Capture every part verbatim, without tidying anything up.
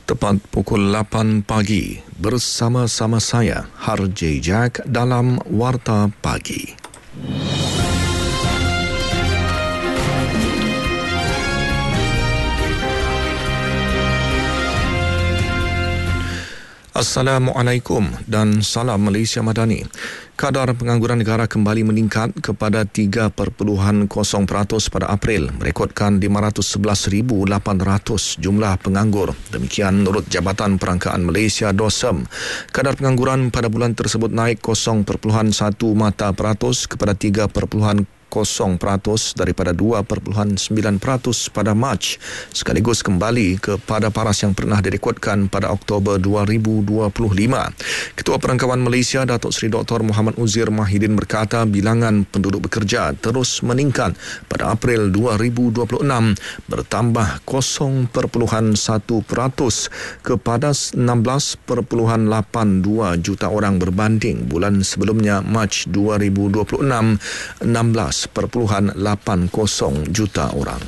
Tepat pukul lapan pagi, bersama-sama saya, Harjay Jack dalam Warta Pagi. Assalamualaikum dan salam Malaysia Madani. Kadar pengangguran negara kembali meningkat kepada tiga perpuluhan kosong peratus pada April, merekodkan lima ratus sebelas ribu lapan ratus jumlah penganggur. Demikian menurut Jabatan Perangkaan Malaysia D O S M. Kadar pengangguran pada bulan tersebut naik kosong perpuluhan satu mata peratus kepada tiga perpuluhan kosong peratus daripada dua perpuluhan sembilan peratus pada Mac, sekaligus kembali kepada paras yang pernah direkodkan pada Oktober dua ribu dua puluh lima. Ketua Perangkawan Malaysia Datuk Seri Doktor Muhammad Uzir Mahidin berkata bilangan penduduk bekerja terus meningkat pada April dua ribu dua puluh enam, bertambah kosong perpuluhan satu peratus kepada enam belas perpuluhan lapan dua juta orang berbanding bulan sebelumnya Mac dua ribu dua puluh enam, enam belas perpuluhan lapan kosong juta orang.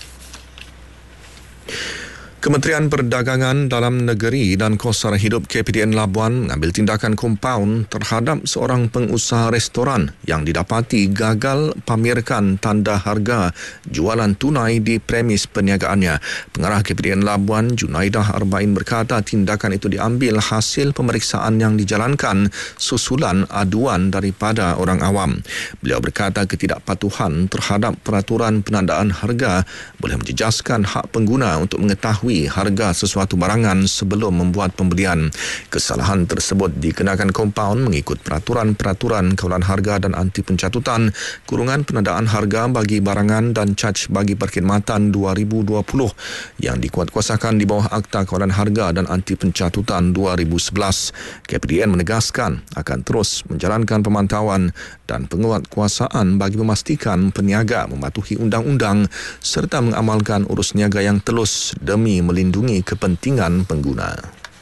Kementerian Perdagangan Dalam Negeri dan Kos Sara Hidup K P D N Labuan mengambil tindakan kompaun terhadap seorang pengusaha restoran yang didapati gagal pamerkan tanda harga jualan tunai di premis perniagaannya. Pengarah K P D N Labuan, Junaidah Arba'in berkata tindakan itu diambil hasil pemeriksaan yang dijalankan susulan aduan daripada orang awam. Beliau berkata ketidakpatuhan terhadap peraturan penandaan harga boleh menjejaskan hak pengguna untuk mengetahui harga sesuatu barangan sebelum membuat pembelian. Kesalahan tersebut dikenakan kompaun mengikut peraturan-peraturan kawalan harga dan anti pencatutan, kurungan penandaan harga bagi barangan dan caj bagi perkhidmatan dua ribu dua puluh yang dikuatkuasakan di bawah Akta Kawalan Harga dan Anti Pencatutan dua ribu sebelas. K P D N menegaskan akan terus menjalankan pemantauan dan penguatkuasaan bagi memastikan peniaga mematuhi undang-undang serta mengamalkan urus niaga yang telus demi melindungi kepentingan pengguna.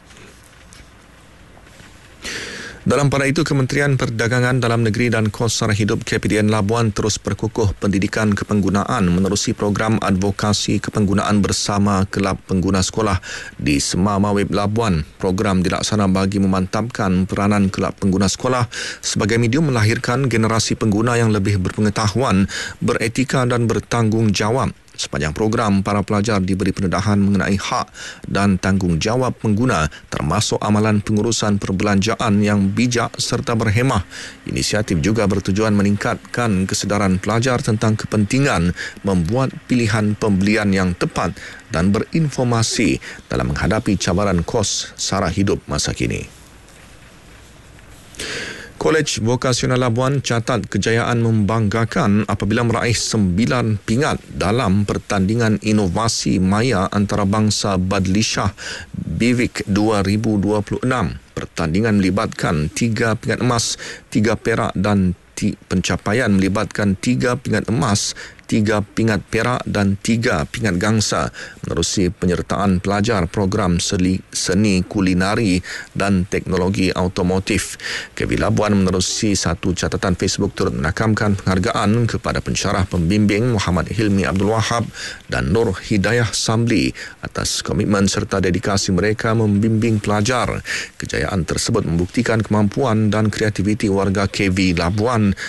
Dalam pada itu, Kementerian Perdagangan Dalam Negeri dan Kos Sara Hidup K P D N Labuan terus perkukuh pendidikan kepenggunaan menerusi program advokasi kepenggunaan bersama Kelab Pengguna Sekolah di Semar Mawib Labuan. Program dilaksana bagi memantapkan peranan Kelab Pengguna Sekolah sebagai medium melahirkan generasi pengguna yang lebih berpengetahuan, beretika dan bertanggungjawab. Sepanjang program, para pelajar diberi pendedahan mengenai hak dan tanggungjawab pengguna termasuk amalan pengurusan perbelanjaan yang bijak serta berhemah. Inisiatif juga bertujuan meningkatkan kesedaran pelajar tentang kepentingan membuat pilihan pembelian yang tepat dan berinformasi dalam menghadapi cabaran kos sara hidup masa kini. Kolej Vokasional Labuan catat kejayaan membanggakan apabila meraih sembilan pingat dalam pertandingan inovasi maya antarabangsa Badlishah B V I C dua ribu dua puluh enam. Pertandingan melibatkan tiga pingat emas, tiga perak dan t- pencapaian melibatkan tiga pingat emas, tiga pingat perak dan tiga pingat gangsa menerusi penyertaan pelajar program seni, seni kulinari dan teknologi automotif. K V Labuan menerusi satu catatan Facebook turut menakamkan penghargaan kepada pensyarah pembimbing Muhammad Hilmi Abdul Wahab dan Nur Hidayah Samli atas komitmen serta dedikasi mereka membimbing pelajar. Kejayaan tersebut membuktikan kemampuan dan kreativiti warga K V Labuan